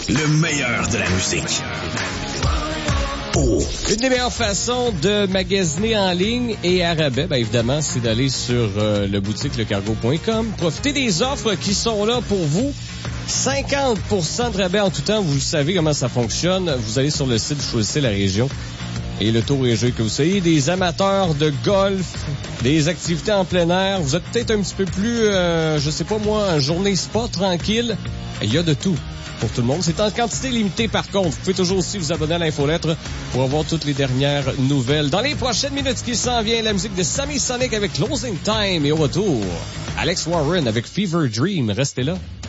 Le meilleur de la musique. Oh. Une des meilleures façons de magasiner en ligne et à rabais, bien évidemment, c'est d'aller sur le boutique lecargo.com. Profitez des offres qui sont là pour vous. 50% de rabais en tout temps. Vous savez comment ça fonctionne. Vous allez sur le site, vous choisissez la région. Et le tour est joué, que vous soyez des amateurs de golf, des activités en plein air. Vous êtes peut-être un petit peu plus, je sais pas moi, une journée spa tranquille. Il y a de tout pour tout le monde. C'est en quantité limitée par contre. Vous pouvez toujours aussi vous abonner à l'infolettre pour avoir toutes les dernières nouvelles. Dans les prochaines minutes qui s'en vient, la musique de Sammy Sonic avec Closing Time. Et au retour, Alex Warren avec Fever Dream. Restez là.